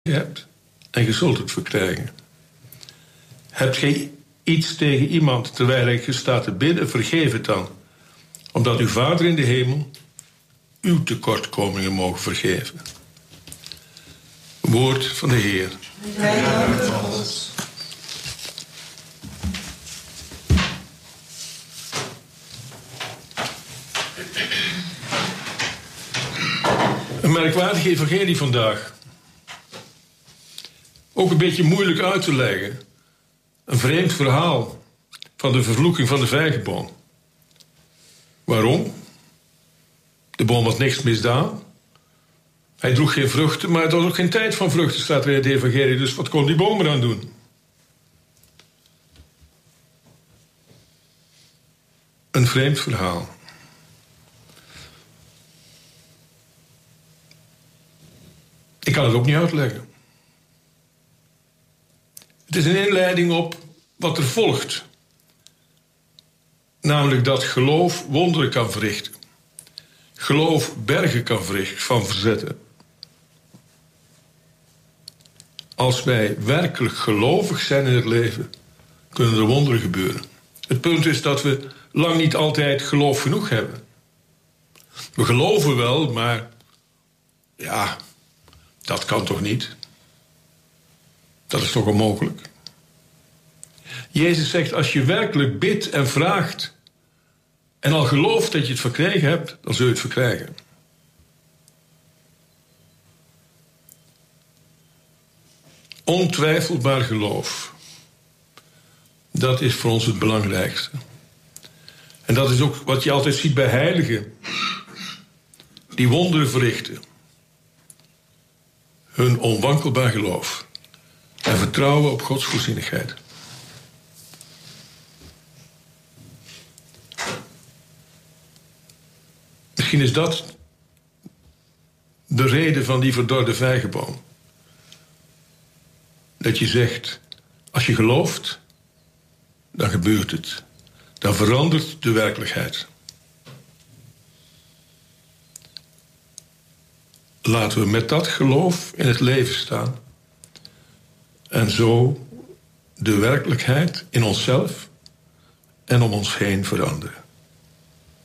hebt en je zult het verkrijgen. Hebt gij iets tegen iemand terwijl hij je staat te bidden, vergeef het dan, omdat uw Vader in de hemel uw tekortkomingen mogen vergeven. Woord van de Heer. Een merkwaardige evangelie vandaag. Ook een beetje moeilijk uit te leggen. Een vreemd verhaal van de vervloeking van de vijgenboom. Waarom? De boom had niks misdaan. Hij droeg geen vruchten, maar het was ook geen tijd van vruchten, staat er in het evangelie. Dus wat kon die boom eraan doen? Een vreemd verhaal. Ik kan het ook niet uitleggen. Het is een inleiding op wat er volgt. Namelijk dat geloof wonderen kan verrichten. Geloof bergen kan van verzetten. Als wij werkelijk gelovig zijn in het leven, kunnen er wonderen gebeuren. Het punt is dat we lang niet altijd geloof genoeg hebben. We geloven wel, maar ja, dat kan toch niet? Dat is toch onmogelijk? Jezus zegt, als je werkelijk bidt en vraagt en al gelooft dat je het verkregen hebt, dan zul je het verkrijgen. Ontwijfelbaar geloof. Dat is voor ons het belangrijkste. En dat is ook wat je altijd ziet bij heiligen. Die wonderen verrichten. Hun onwankelbaar geloof. En vertrouwen op Gods voorzienigheid. Misschien is dat de reden van die verdorde vijgenboom. Dat je zegt, als je gelooft, dan gebeurt het. Dan verandert de werkelijkheid. Laten we met dat geloof in het leven staan. En zo de werkelijkheid in onszelf en om ons heen veranderen.